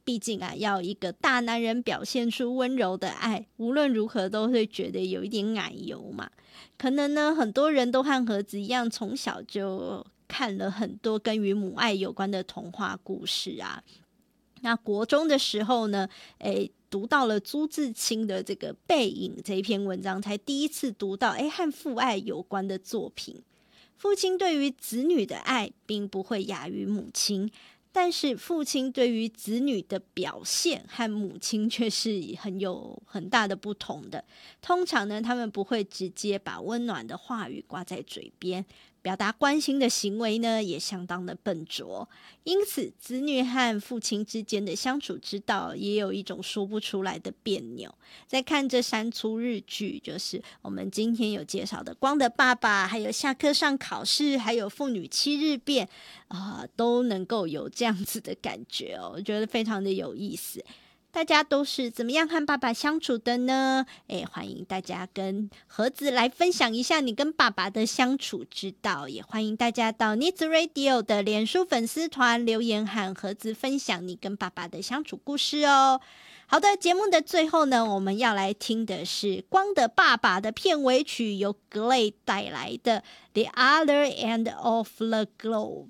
毕竟啊，要一个大男人表现出温柔的爱，无论如何都会觉得有一点奶油嘛。可能呢，很多人都和盒子一样，从小就看了很多跟与母爱有关的童话故事啊。那国中的时候呢，读到了朱自清的这个《背影》这一篇文章，才第一次读到和父爱有关的作品。父亲对于子女的爱并不会亚于母亲，但是父亲对于子女的表现和母亲却是有很大的不同的。通常呢，他们不会直接把温暖的话语挂在嘴边，表达关心的行为呢也相当的笨拙。因此子女和父亲之间的相处之道也有一种说不出来的别扭。在看这3出日剧，就是我们今天有介绍的《光的爸爸》，还有下课上考试，还有父女7日变都能够有这样子的感觉哦，我觉得非常的有意思。大家都是怎么样和爸爸相处的呢？欢迎大家跟盒子来分享一下你跟爸爸的相处之道，也欢迎大家到 Needs Radio 的脸书粉丝团留言和盒子分享你跟爸爸的相处故事哦。好的，节目的最后呢，我们要来听的是《光的爸爸》的片尾曲，由 Glay 带来的 The Other End of the Globe。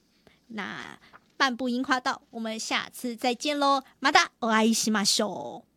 那半部樱花道，我们下次再见喽，またお会いしましょう。